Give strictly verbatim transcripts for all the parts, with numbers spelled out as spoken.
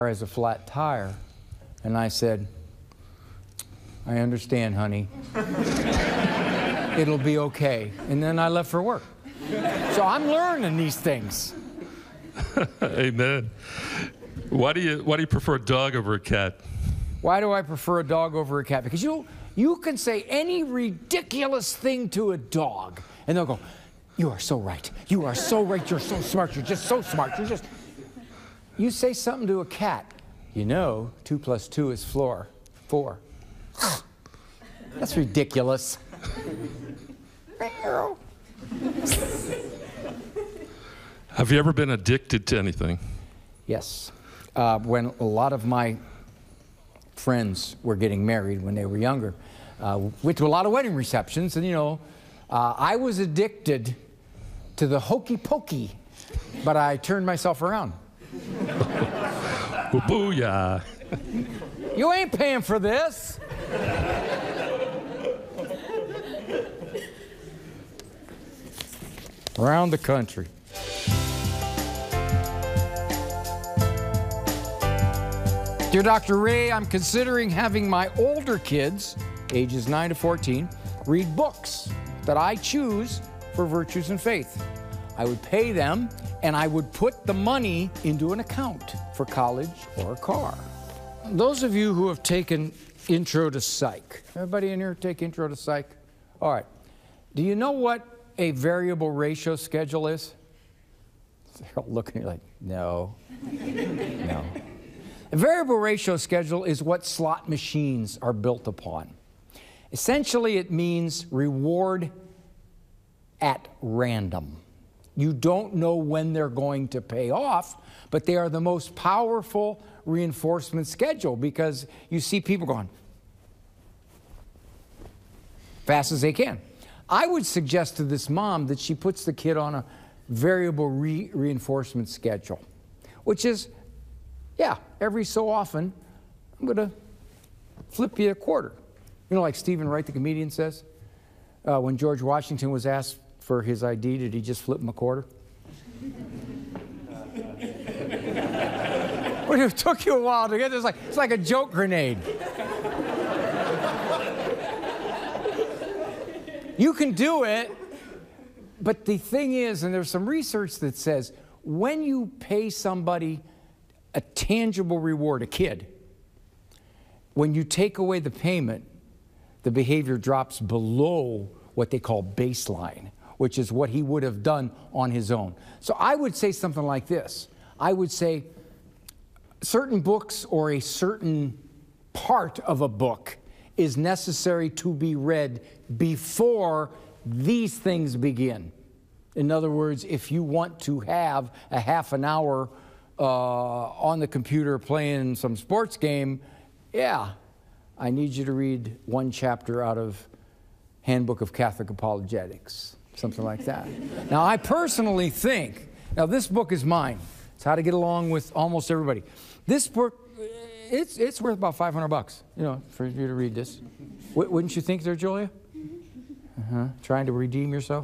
as a flat tire. And I said, I understand, honey. It'll be okay. And then I left for work. So I'm learning these things. Amen. Why do you why do you prefer a dog over a cat? Why do I prefer a dog over a cat? Because you you can say any ridiculous thing to a dog, and they'll go, "You are so right. You are so right. You're so smart. You're just so smart. You're just." You say something to a cat, you know, two plus two is floor, four. That's ridiculous. Have you ever been addicted to anything? Yes. Uh, when a lot of my friends were getting married when they were younger, uh, went to a lot of wedding receptions, and you know, uh, I was addicted to the hokey pokey, but I turned myself around. Well, booyah. You ain't paying for this. Around the country. Dear Doctor Ray, I'm considering having my older kids, ages nine to fourteen, read books that I choose for Virtues and Faith. I would pay them, and I would put the money into an account for college or a car. Those of you who have taken Intro to Psych, everybody in here take Intro to Psych? All right. Do you know what a variable ratio schedule is? They're all looking at you like, no, no. A variable ratio schedule is what slot machines are built upon. Essentially, it means reward at random. You don't know when they're going to pay off, but they are the most powerful reinforcement schedule because you see people going fast as they can. I would suggest to this mom that she puts the kid on a variable re reinforcement schedule, which is, yeah, every so often, I'm going to flip you a quarter. You know, like Stephen Wright, the comedian, says, uh, when George Washington was asked for his I D, did he just flip him a quarter? Well, it took you a while to get this. Like, it's like a joke grenade. You can do it, but the thing is, and there's some research that says, when you pay somebody a tangible reward, a kid, when you take away the payment, the behavior drops below what they call baseline, which is what he would have done on his own. So I would say something like this. I would say certain books or a certain part of a book is necessary to be read before these things begin. In other words, if you want to have a half an hour uh, on the computer playing some sports game, yeah, I need you to read one chapter out of Handbook of Catholic Apologetics, something like that. Now, I personally think, now this book is mine. It's How to Get Along with Almost Everybody. This book, it's, it's worth about five hundred bucks, you know, for you to read this. W wouldn't you think there, Julia? Uh-huh. Trying to redeem yourself?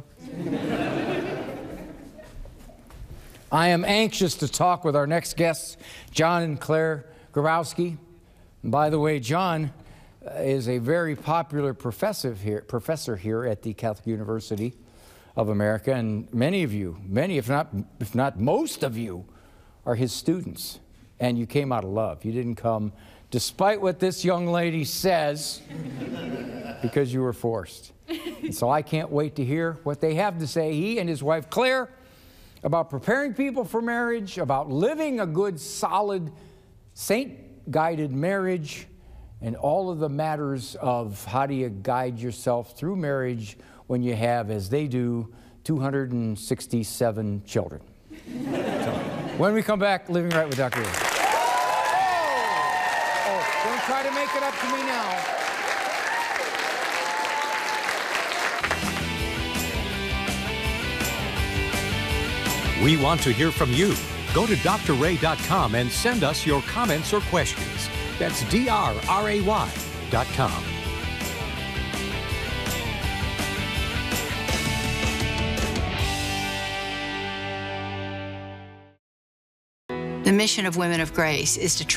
I am anxious to talk with our next guests, John and Claire Grabowski. And by the way, John is a very popular professor here, professor here at the Catholic University of America, and many of you, many, if not, if not most of you, are his students. And you came out of love. You didn't come, despite what this young lady says, because you were forced. And so I can't wait to hear what they have to say, he and his wife Claire, about preparing people for marriage, about living a good, solid, saint-guided marriage, and all of the matters of how do you guide yourself through marriage when you have, as they do, two hundred sixty-seven children. So, when we come back, Living Right with Doctor Ray. Oh, oh, don't try to make it up to me now. We want to hear from you. Go to D R ray dot com and send us your comments or questions. That's D R R A Y dot com. The mission of Women of Grace is to